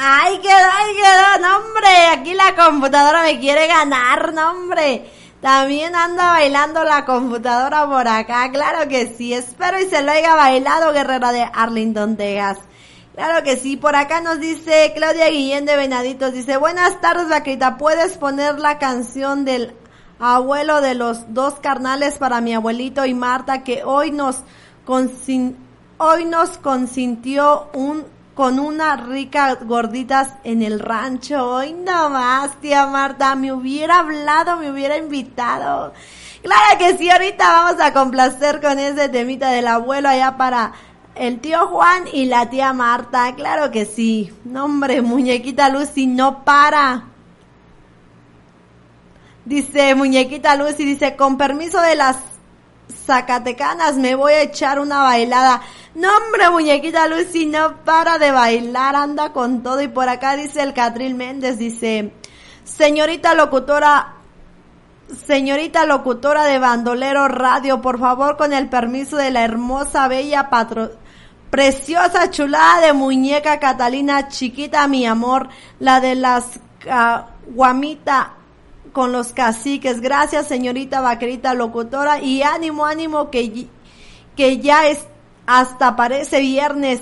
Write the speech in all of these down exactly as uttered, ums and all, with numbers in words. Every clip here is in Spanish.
Ay, quedó, ay, quedó, no hombre, aquí la computadora me quiere ganar, no hombre. También anda bailando la computadora por acá, claro que sí, espero y se lo haya bailado, guerrera de Arlington, Texas. Claro que sí, por acá nos dice Claudia Guillén de Venaditos, dice, buenas tardes, vaquerita, ¿puedes poner la canción del abuelo de los dos carnales para mi abuelito y Marta, que hoy nos consin- hoy nos consintió un con unas ricas gorditas en el rancho? Hoy no más, tía Marta, me hubiera hablado, me hubiera invitado. Claro que sí, ahorita vamos a complacer con ese temita del abuelo allá para el tío Juan y la tía Marta, claro que sí. No hombre, muñequita Lucy, no para. Dice muñequita Lucy, dice, con permiso de las zacatecanas me voy a echar una bailada. No hombre, muñequita Lucy, no para de bailar, anda con todo. Y por acá dice el Catril Méndez, dice, señorita locutora, señorita locutora de Bandolero Radio, por favor, con el permiso de la hermosa, bella, patro, preciosa, chulada de muñeca Catalina, chiquita, mi amor, la de las guamita con los caciques. Gracias, señorita vaquerita locutora, y ánimo, ánimo, que, que ya es, hasta parece viernes.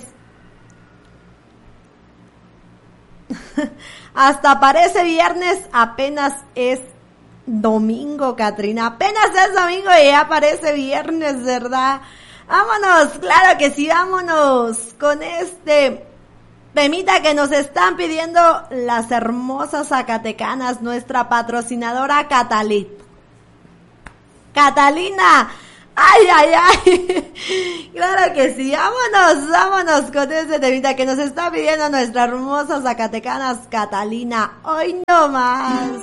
Hasta parece viernes, apenas es domingo, Catrina. Apenas es domingo y ya parece viernes, ¿verdad? Vámonos, claro que sí, vámonos con este temita que nos están pidiendo las hermosas zacatecanas, nuestra patrocinadora Catalina. Catalina, ay, ay, ay, claro que sí, vámonos, vámonos con ese temita que nos está pidiendo nuestra hermosa zacatecanas Catalina, hoy no más.